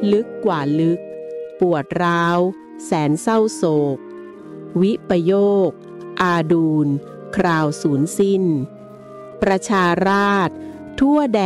ลึกกว่าลึกปวดร้าวแสนเศร้าโศกวิปโยคอาดูลคราวสูญสิ้นประชาราษฎร์ทั่วแด